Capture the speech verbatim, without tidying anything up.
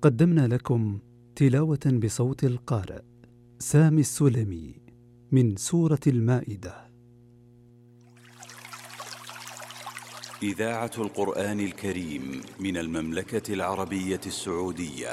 قدمنا لكم تلاوة بصوت القارئ سامي السلمي من سورة المائدة. إذاعة القرآن الكريم من المملكة العربية السعودية.